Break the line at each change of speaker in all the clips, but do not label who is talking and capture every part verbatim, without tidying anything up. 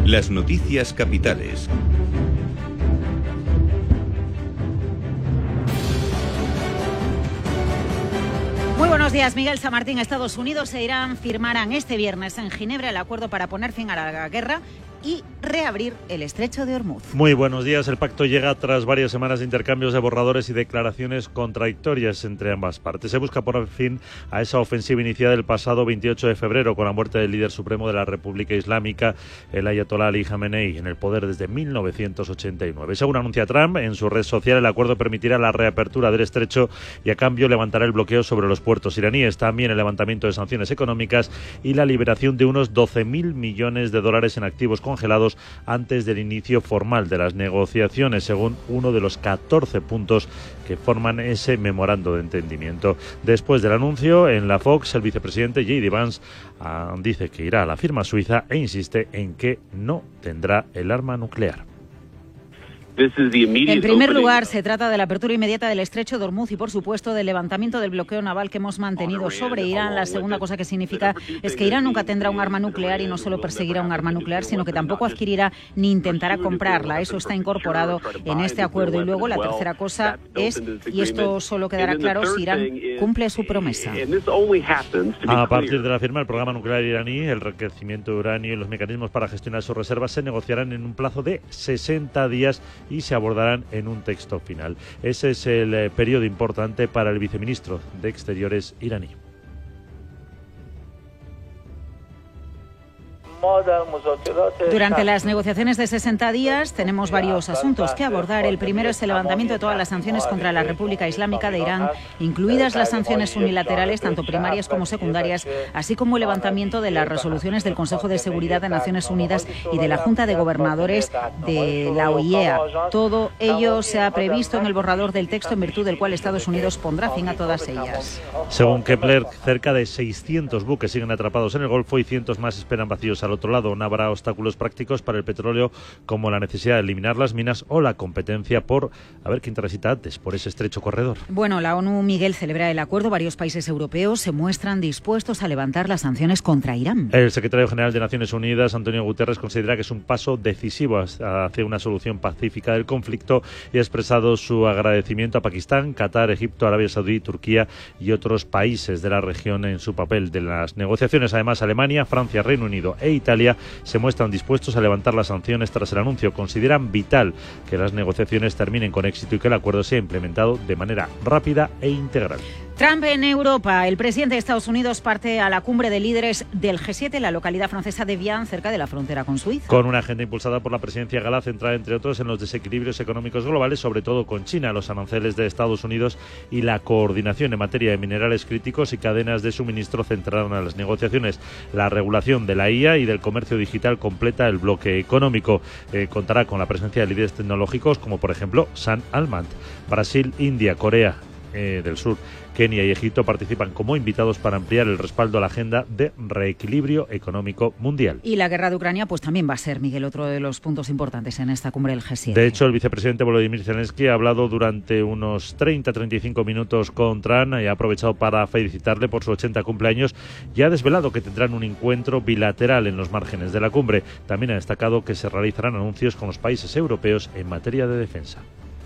Las noticias capitales.
Muy buenos días. Miguel San Martín. Estados Unidos e Irán firmarán este viernes en Ginebra el acuerdo para poner fin a la guerra y reabrir el estrecho de Hormuz.
Muy buenos días. El pacto llega tras varias semanas de intercambios de borradores y declaraciones contradictorias entre ambas partes. Se busca poner fin a esa ofensiva iniciada el pasado veintiocho de febrero con la muerte del líder supremo de la República Islámica, el ayatolá Ali Jamenei, en el poder desde mil novecientos ochenta y nueve. Según anuncia Trump en su red social, el acuerdo permitirá la reapertura del estrecho y a cambio levantará el bloqueo sobre los puertos iraníes, también el levantamiento de sanciones económicas y la liberación de unos doce mil millones de dólares en activos congelados antes del inicio formal de las negociaciones, según uno de los catorce puntos que forman ese memorando de entendimiento. Después del anuncio, en la Fox, el vicepresidente J D Vance ah, dice que irá a la firma suiza e insiste en que no tendrá el arma nuclear.
En primer lugar, se trata de la apertura inmediata del estrecho de Hormuz y, por supuesto, del levantamiento del bloqueo naval que hemos mantenido sobre Irán. La segunda cosa que significa es que Irán nunca tendrá un arma nuclear y no solo perseguirá un arma nuclear, sino que tampoco adquirirá ni intentará comprarla. Eso está incorporado en este acuerdo. Y luego la tercera cosa es, y esto solo quedará claro si Irán cumple su promesa.
A partir de la firma del programa nuclear iraní, el enriquecimiento de uranio y los mecanismos para gestionar sus reservas se negociarán en un plazo de sesenta días y se abordarán en un texto final. Ese es el eh, periodo importante para el viceministro de Exteriores iraní.
Durante las negociaciones de sesenta días tenemos varios asuntos que abordar. El primero es el levantamiento de todas las sanciones contra la República Islámica de Irán, incluidas las sanciones unilaterales, tanto primarias como secundarias, así como el levantamiento de las resoluciones del Consejo de Seguridad de Naciones Unidas y de la Junta de Gobernadores de la O I E A. Todo ello se ha previsto en el borrador del texto, en virtud del cual Estados Unidos pondrá fin a todas ellas.
Según Kepler, cerca de seiscientos buques siguen atrapados en el Golfo y cientos más esperan vacíos al otro lado. No habrá obstáculos prácticos para el petróleo, como la necesidad de eliminar las minas o la competencia por a ver quién transita antes por ese estrecho corredor.
Bueno, la ONU, Miguel, celebra el acuerdo. Varios países europeos se muestran dispuestos a levantar las sanciones contra Irán.
El secretario general de Naciones Unidas, Antonio Guterres, considera que es un paso decisivo hacia una solución pacífica del conflicto y ha expresado su agradecimiento a Pakistán, Qatar, Egipto, Arabia Saudí, Turquía y otros países de la región en su papel de las negociaciones. Además, Alemania, Francia, Reino Unido e Italia se muestran dispuestos a levantar las sanciones tras el anuncio. Consideran vital que las negociaciones terminen con éxito y que el acuerdo sea implementado de manera rápida e integral.
Trump en Europa. El presidente de Estados Unidos parte a la cumbre de líderes del G siete en la localidad francesa de Vian, cerca de la frontera con Suiza.
Con una agenda impulsada por la presidencia gala, centrada entre otros en los desequilibrios económicos globales, sobre todo con China, los aranceles de Estados Unidos y la coordinación en materia de minerales críticos y cadenas de suministro centrada en las negociaciones. La regulación de la I A y del comercio digital completa el bloque económico. Eh, contará con la presencia de líderes tecnológicos como por ejemplo Sam Altman. Brasil, India, Corea eh, del Sur, Kenia y Egipto participan como invitados para ampliar el respaldo a la agenda de reequilibrio económico mundial.
Y la guerra de Ucrania pues también va a ser, Miguel, otro de los puntos importantes en esta cumbre del G siete.
De hecho, el vicepresidente Volodymyr Zelensky ha hablado durante unos treinta a treinta y cinco minutos con Trump y ha aprovechado para felicitarle por su ochenta cumpleaños y ha desvelado que tendrán un encuentro bilateral en los márgenes de la cumbre. También ha destacado que se realizarán anuncios con los países europeos en materia de defensa.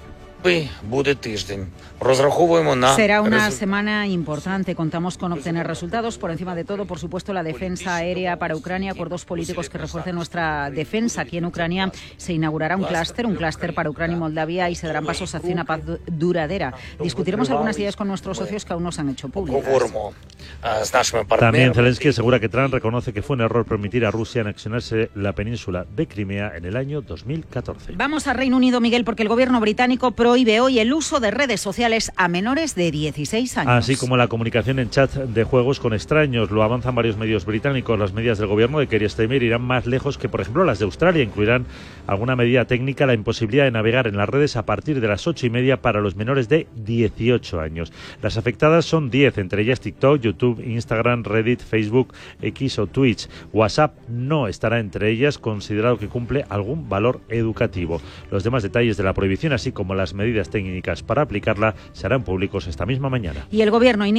Será una semana importante. Contamos con obtener resultados. Por encima de todo, por supuesto, la defensa aérea para Ucrania, acuerdos políticos que refuercen nuestra defensa. Aquí en Ucrania se inaugurará un clúster, un clúster para Ucrania y Moldavia, y se darán pasos hacia una paz duradera. Discutiremos algunas ideas con nuestros socios que aún no se han hecho públicas.
También Zelensky asegura que Trump reconoce que fue un error permitir a Rusia anexionarse la península de Crimea en el año dos mil catorce.
Vamos al Reino Unido, Miguel, porque el gobierno británico prohíbe hoy el uso de redes sociales a menores de dieciséis años.
Así como la comunicación en chat de juegos con extraños. Lo avanzan varios medios británicos. Las medidas del gobierno de Keir Starmer irán más lejos que, por ejemplo, las de Australia. Incluirán alguna medida técnica, la imposibilidad de navegar en las redes a partir de las ocho y media para los menores de dieciocho años. Las afectadas son diez, entre ellas TikTok, YouTube, Instagram, Reddit, Facebook, X o Twitch. WhatsApp no estará entre ellas, considerado que cumple algún valor educativo. Los demás detalles de la prohibición, así como las medidas técnicas para aplicarla, serán públicos esta misma mañana.
Y el gobierno